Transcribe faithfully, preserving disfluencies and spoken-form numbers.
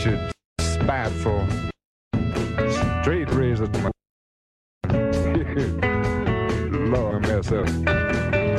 such a spiteful, straight razor. Lord, I mess up.